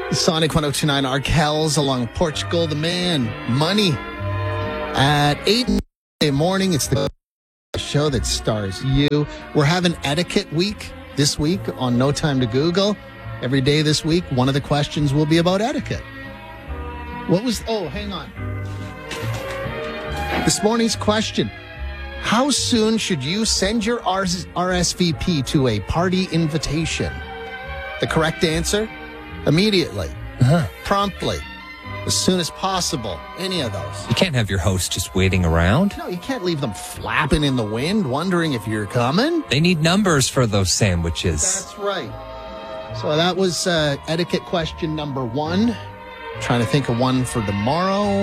Sonic 102.9 Arkells along Portugal, the man, Money. At 8 in the morning, it's the show that stars you. We're having Etiquette Week this week on No Time to Google. Every day this week, one of the questions will be about etiquette. Hang on. This morning's question: how soon should you send your RSVP to a party invitation? The correct answer: immediately, promptly, as soon as possible. Any of those. You can't have your host just waiting around. No, you can't leave them flapping in the wind, wondering if you're coming. They need numbers for those sandwiches. That's right. So that was etiquette question number 1. Trying to think of one for tomorrow.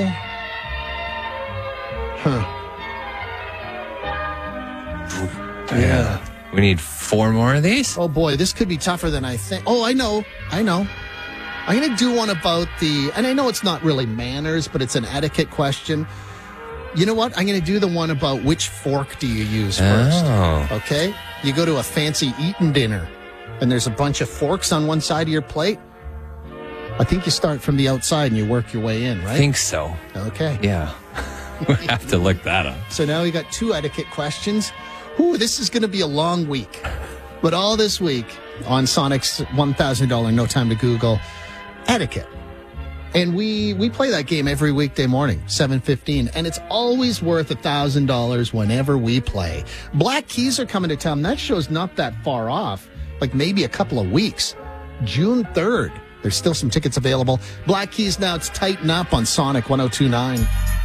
Yeah. We need 4 more of these? Oh boy, this could be tougher than I think. Oh, I know. I'm going to do one about and I know it's not really manners, but it's an etiquette question. You know what? I'm going to do the one about which fork do you use first. Oh. Okay? You go to a fancy eating dinner, and there's a bunch of forks on one side of your plate. I think you start from the outside and you work your way in, right? I think so. Okay. Yeah. We have to look that up. So now we got 2 etiquette questions. Ooh, this is going to be a long week. But all this week on Sonic's $1,000 No Time to Google etiquette. And we play that game every weekday morning, 7:15, and it's always worth $1,000 whenever we play. Black Keys are coming to town. That show's not that far off, like maybe a couple of weeks. June 3rd. There's still some tickets available. Black Keys now, it's Tighten Up on Sonic 102.9.